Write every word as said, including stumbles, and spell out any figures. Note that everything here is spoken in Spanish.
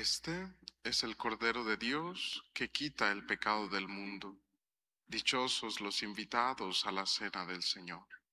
Este es el Cordero de Dios que quita el pecado del mundo. Dichosos los invitados a la cena del Señor.